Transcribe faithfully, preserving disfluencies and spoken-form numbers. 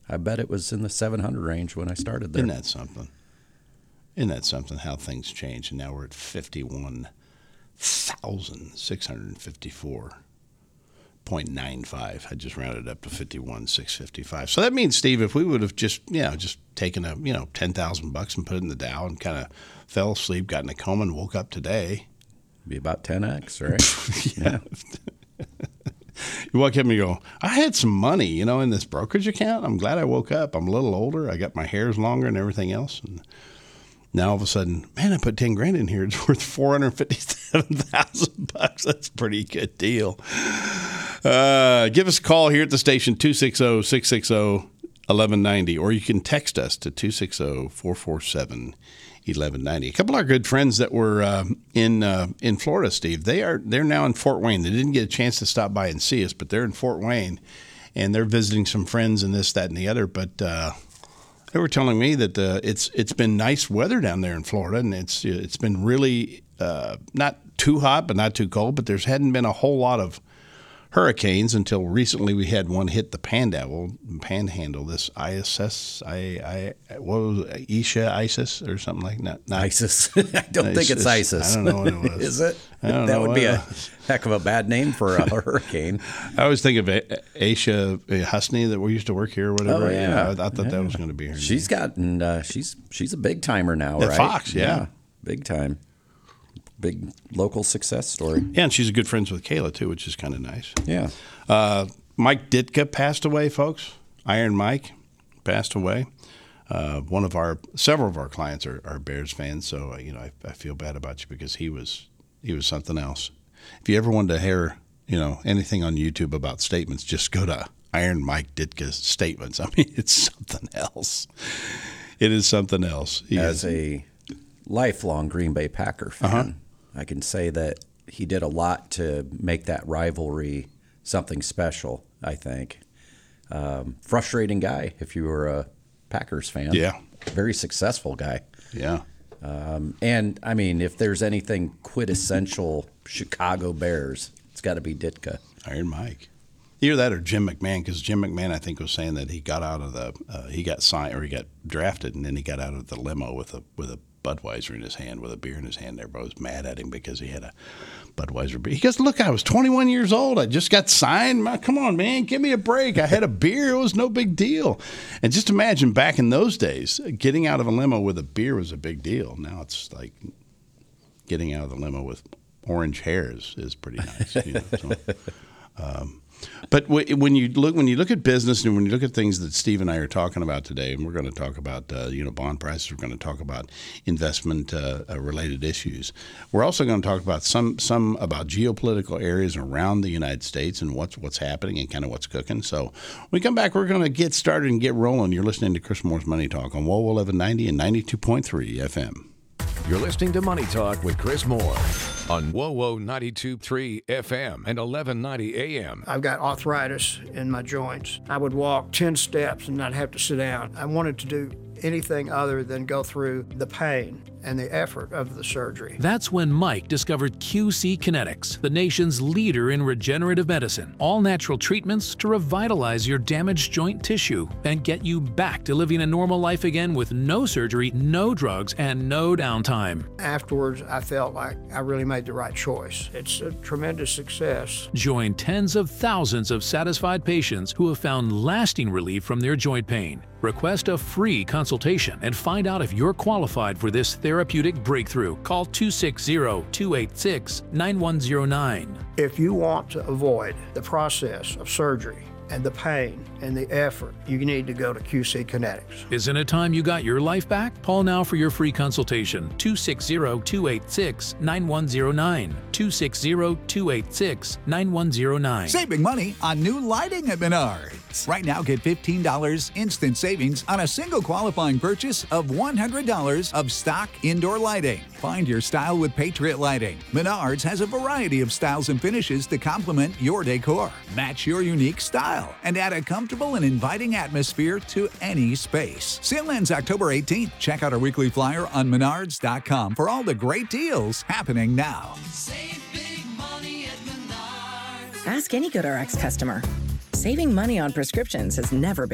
I bet it was in the seven hundred range when I started there. Isn't that something? Isn't that something how things change? And now we're at fifty-one thousand six hundred fifty-four point nine five. I just rounded up to fifty-one thousand six hundred fifty-five. So that means, Steve, if we would have just, you know, just taken a, you know, ten thousand bucks and put it in the Dow and kind of fell asleep, got in a coma, and woke up today. Be about ten x, right? Yeah. You walk up and you go, I had some money, you know, in this brokerage account. I'm glad I woke up. I'm a little older. I got my hairs longer and everything else. And now all of a sudden, man, I put ten grand in here. It's worth four hundred fifty-seven thousand bucks. That's a pretty good deal. Uh, give us a call here at the station, two six zero, six six zero, one one nine zero, or you can text us to two six zero, four four seven, one one nine zero. A couple of our good friends that were uh, in uh, in Florida, Steve, they are they're now in Fort Wayne. They didn't get a chance to stop by and see us, but they're in Fort Wayne, and they're visiting some friends and this, that, and the other. But uh, they were telling me that uh, it's it's been nice weather down there in Florida, and it's it's been really uh, not too hot, but not too cold. But there's hadn't been a whole lot of hurricanes until recently. We had one hit the Panhandle, Panhandle. This I S S, I, I, what was it, Isha, ISIS, or something like that. Not, ISIS. I don't ISIS. think it's ISIS. I don't know what it was. Is it? I don't that know would what be it a was. heck of a bad name for a hurricane. I always think of Aisha Husney that we used to work here or whatever. Oh, yeah. I, I thought yeah. that was going to be her She's name. gotten. Uh, she's she's a big timer now, At right? Fox, yeah. big time. Big local success story. Yeah, and she's good friends with Kayla, too, which is kind of nice. Yeah. Uh, Mike Ditka passed away, folks. Iron Mike passed away. Uh, one of our, several of our clients are, are Bears fans, so uh, you know I, I feel bad about you because he was he was something else. If you ever wanted to hear, you know, anything on YouTube about statements, just go to Iron Mike Ditka's statements. I mean, it's something else. It is something else. He As is, a lifelong Green Bay Packer fan, Uh-huh. I can say that he did a lot to make that rivalry something special, I think. Um, frustrating guy if you were a Packers fan. Yeah. Very successful guy. yeah. Um, and, I mean, if there's anything quintessential Chicago Bears, it's got to be Ditka. Iron Mike. Either that or Jim McMahon, because Jim McMahon, I think, was saying that he got out of the, uh, he got signed or he got drafted, and then he got out of the limo with a with a Budweiser in his hand, with a beer in his hand. Everybody was mad at him because he had a Budweiser beer. He goes, look, I was twenty-one years old. I just got signed. My, come on, man, give me a break. I had a beer. It was no big deal. And just imagine back in those days, getting out of a limo with a beer was a big deal. Now it's like getting out of the limo with orange hair is, is pretty nice. You know, so, um, but w- when you look when you look at business and when you look at things that Steve and I are talking about today, and we're going to talk about uh, you know bond prices, we're going to talk about investment uh, uh, related issues. We're also going to talk about some some about geopolitical areas around the United States and what's what's happening and kind of what's cooking. So when we come back, we're going to get started and get rolling. You're listening to Chris Moore's Money Talk on W O W eleven ninety and ninety-two point three F M. You're listening to Money Talk with Chris Moore on W O W ninety-two point three F M and eleven ninety A M. I've got arthritis in my joints. I would walk ten steps and not have to sit down. I wanted to do anything other than go through the pain and the effort of the surgery. That's when Mike discovered Q C Kinetics, the nation's leader in regenerative medicine. All natural treatments to revitalize your damaged joint tissue and get you back to living a normal life again with no surgery, no drugs, and no downtime. Afterwards, I felt like I really made the right choice. It's a tremendous success. Join tens of thousands of satisfied patients who have found lasting relief from their joint pain. Request a free consultation and find out if you're qualified for this therapeutic breakthrough. Call two six zero, two eight six, nine one zero nine. If you want to avoid the process of surgery and the pain and the effort, you need to go to Q C Kinetics. Isn't it time you got your life back? Call now for your free consultation. two six zero, two eight six, nine one zero nine. two six zero, two eight six, nine one zero nine. Saving money on new lighting at Menards. Right now, get fifteen dollars instant savings on a single qualifying purchase of one hundred dollars of stock indoor lighting. Find your style with Patriot Lighting. Menards has a variety of styles and finishes to complement your decor. Match your unique style and add a comfortable and inviting atmosphere to any space. Sale ends October eighteenth. Check out our weekly flyer on menards dot com for all the great deals happening now. Save big money at Menards. Ask any GoodRx customer. Saving money on prescriptions has never been